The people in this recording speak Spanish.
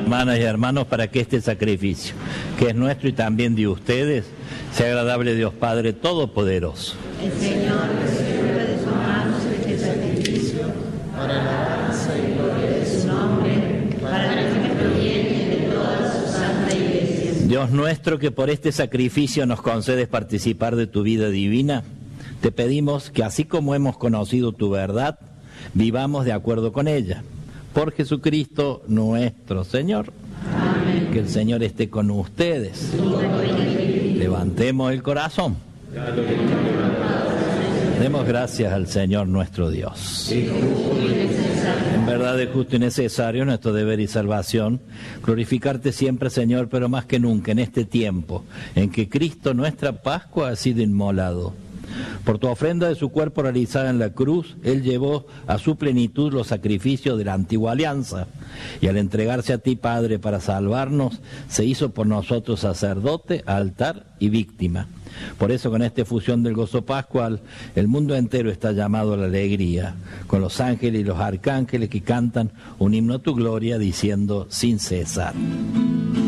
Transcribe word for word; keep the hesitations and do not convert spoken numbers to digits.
Hermanas y hermanos, para que este sacrificio, que es nuestro y también de ustedes, sea agradable a Dios Padre Todopoderoso. El Señor reciba de sus manos este sacrificio para la alabanza y gloria de su nombre, para nuestro bien y de toda su santa Iglesia. Dios nuestro, que por este sacrificio nos concedes participar de tu vida divina, te pedimos que así como hemos conocido tu verdad, vivamos de acuerdo con ella. Por Jesucristo nuestro Señor. Amén. Que el Señor esté con ustedes. Levantemos el corazón. Demos gracias al Señor nuestro Dios. En verdad es justo y necesario nuestro deber y salvación glorificarte siempre, Señor, pero más que nunca en este tiempo en que Cristo, nuestra Pascua, ha sido inmolado. Por tu ofrenda de su cuerpo realizada en la cruz, Él llevó a su plenitud los sacrificios de la antigua alianza, y al entregarse a ti, Padre, para salvarnos, se hizo por nosotros sacerdote, altar y víctima. Por eso, con esta efusión del gozo pascual, el mundo entero está llamado a la alegría, con los ángeles y los arcángeles que cantan un himno a tu gloria, diciendo sin cesar.